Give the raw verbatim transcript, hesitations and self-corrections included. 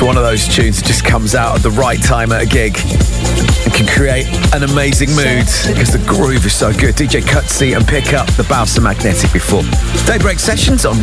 one of those tunes that just comes out at the right time at a gig and can create an amazing mood because the groove is so good. D J Cutsy and Pick Up, the Balsa Magnetic before. Daybreak Sessions on